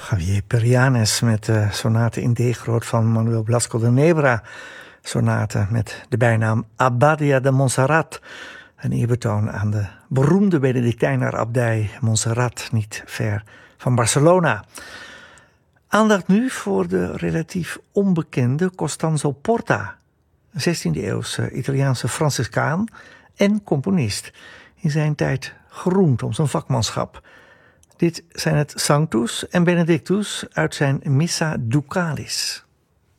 Javier Perianes met de sonate in D-groot van Manuel Blasco de Nebra. Sonate met de bijnaam Abbadia de Montserrat. Een eerbetoon aan de beroemde Benedictijner-abdij Montserrat, niet ver van Barcelona. Aandacht nu voor de relatief onbekende Costanzo Porta, een 16e-eeuwse Italiaanse Franciscaan en componist. In zijn tijd geroemd om zijn vakmanschap. Dit zijn het Sanctus en Benedictus uit zijn Missa Ducalis.